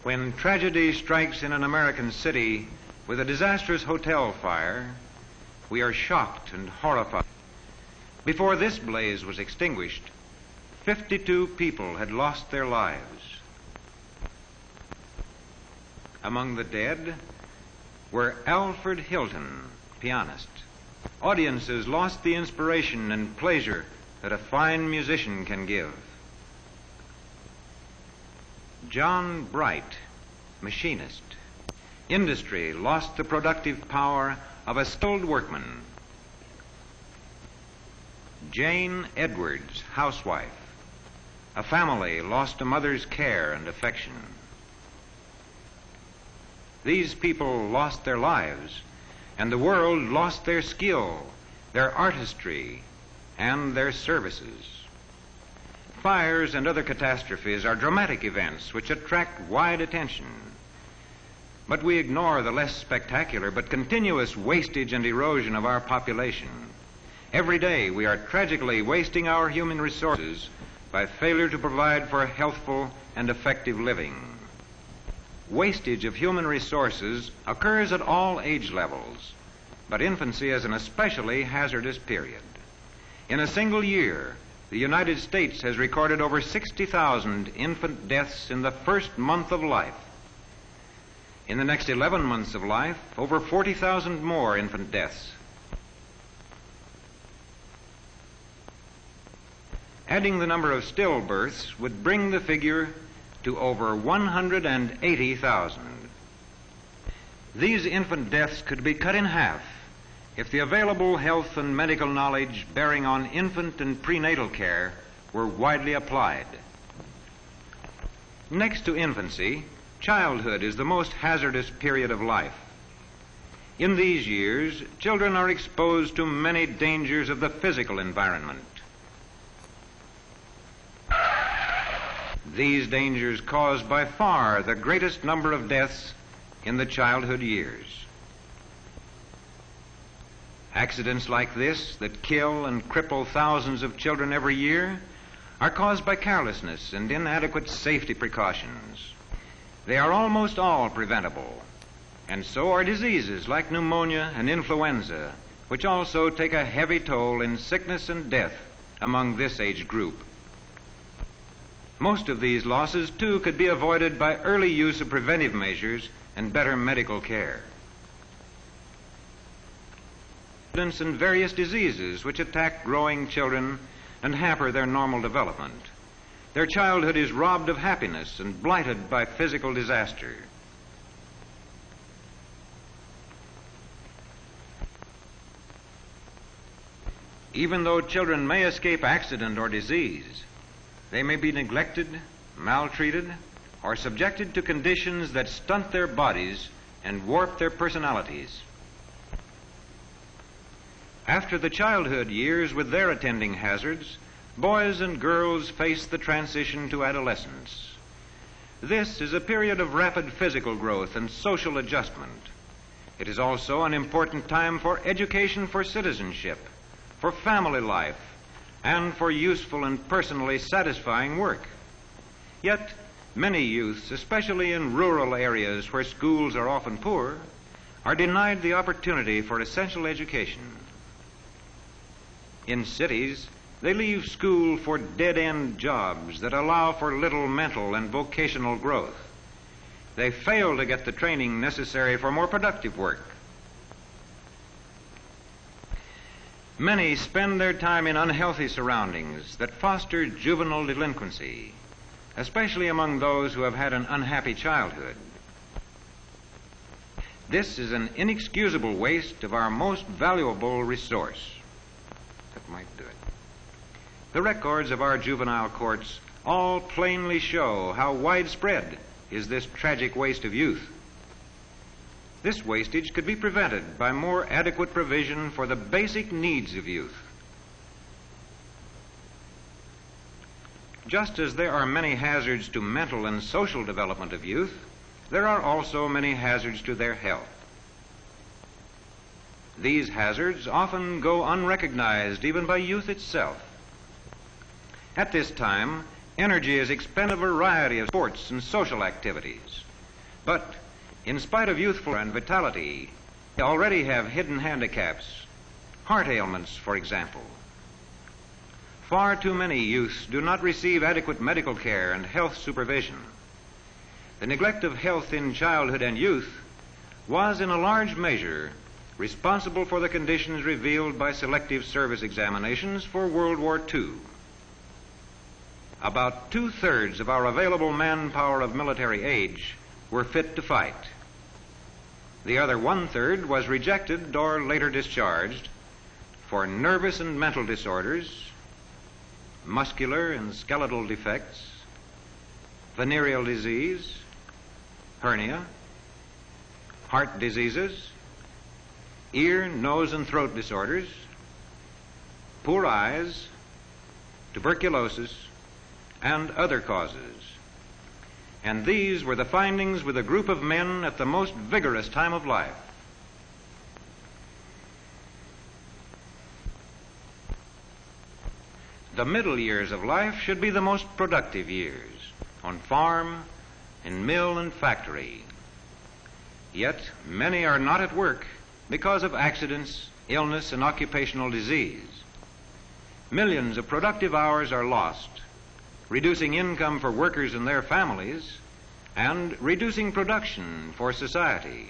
When tragedy strikes in an American city with a disastrous hotel fire, we are shocked and horrified. Before this blaze was extinguished, 52 people had lost their lives. Among the dead were Alfred Hilton, pianist. Audiences lost the inspiration and pleasure that a fine musician can give. John Bright, machinist. Industry lost the productive power of a skilled workman. Jane Edwards, housewife. A family lost a mother's care and affection. These people lost their lives, and the world lost their skill, their artistry, and their services. Fires and other catastrophes are dramatic events which attract wide attention. But we ignore the less spectacular but continuous wastage and erosion of our population. Every day we are tragically wasting our human resources by failure to provide for healthful and effective living. Wastage of human resources occurs at all age levels, but infancy is an especially hazardous period. In a single year, the United States has recorded over 60,000 infant deaths in the first month of life. In the next 11 months of life, over 40,000 more infant deaths. Adding the number of stillbirths would bring the figure to over 180,000. These infant deaths could be cut in half if the available health and medical knowledge bearing on infant and prenatal care were widely applied. Next to infancy, childhood is the most hazardous period of life. In these years, children are exposed to many dangers of the physical environment. These dangers cause by far the greatest number of deaths in the childhood years. Accidents like this that kill and cripple thousands of children every year are caused by carelessness and inadequate safety precautions. They are almost all preventable, and so are diseases like pneumonia and influenza, which also take a heavy toll in sickness and death among this age group. Most of these losses, too, could be avoided by early use of preventive measures and better medical care. And various diseases which attack growing children and hamper their normal development. Their childhood is robbed of happiness and blighted by physical disaster. Even though children may escape accident or disease, they may be neglected, maltreated, or subjected to conditions that stunt their bodies and warp their personalities. After the childhood years with their attending hazards, boys and girls face the transition to adolescence. This is a period of rapid physical growth and social adjustment. It is also an important time for education for citizenship, for family life, and for useful and personally satisfying work. Yet, many youths, especially in rural areas where schools are often poor, are denied the opportunity for essential education. In cities, they leave school for dead-end jobs that allow for little mental and vocational growth. They fail to get the training necessary for more productive work. Many spend their time in unhealthy surroundings that foster juvenile delinquency, especially among those who have had an unhappy childhood. This is an inexcusable waste of our most valuable resource. That might do it. The records of our juvenile courts all plainly show how widespread is this tragic waste of youth. This wastage could be prevented by more adequate provision for the basic needs of youth. Just as there are many hazards to mental and social development of youth, there are also many hazards to their health. These hazards often go unrecognized even by youth itself. At this time, energy is expended in a variety of sports and social activities. But in spite of youthful and vitality, they already have hidden handicaps, heart ailments, for example. Far too many youths do not receive adequate medical care and health supervision. The neglect of health in childhood and youth was in a large measure responsible for the conditions revealed by selective service examinations for World War II. About 2/3 of our available manpower of military age were fit to fight. The other 1/3 was rejected or later discharged for nervous and mental disorders, muscular and skeletal defects, venereal disease, hernia, heart diseases, ear, nose, and throat disorders, poor eyes, tuberculosis, and other causes. And these were the findings with a group of men at the most vigorous time of life. The middle years of life should be the most productive years, on farm, in mill and factory. Yet many are not at work because of accidents, illness, and occupational disease. Millions of productive hours are lost, reducing income for workers and their families, and reducing production for society.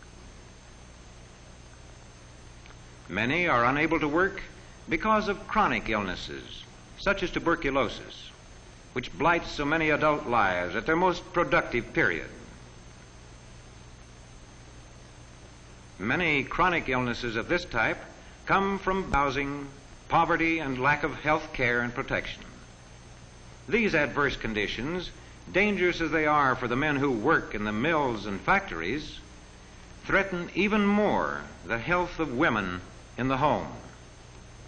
Many are unable to work because of chronic illnesses, such as tuberculosis, which blights so many adult lives at their most productive period. Many chronic illnesses of this type come from housing, poverty, and lack of health care and protection. These adverse conditions, dangerous as they are for the men who work in the mills and factories, threaten even more the health of women in the home.